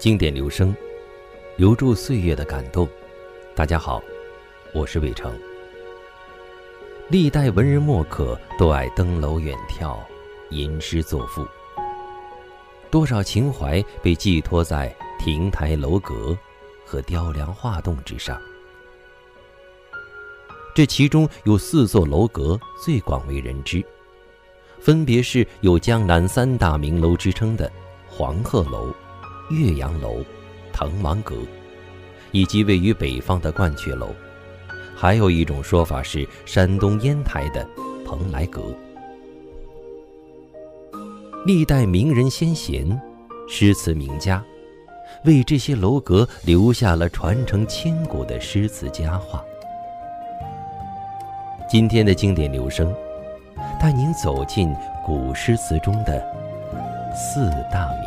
经典留声，留住岁月的感动。大家好，我是魏成。历代文人墨客都爱登楼远眺，吟诗作赋，多少情怀被寄托在亭台楼阁和雕梁画栋之上。这其中有4座楼阁最广为人知，分别是有江南3大名楼之称的黄鹤楼、岳阳楼、滕王阁，以及位于北方的鹳雀楼。还有一种说法是山东烟台的蓬莱阁。历代名人先贤、诗词名家为这些楼阁留下了传承千古的诗词佳话。今天的经典留声，带您走进古诗词中的4大